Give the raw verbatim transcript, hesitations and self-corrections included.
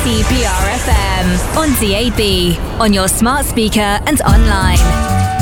C P R F M, on D A B, on your smart speaker and online.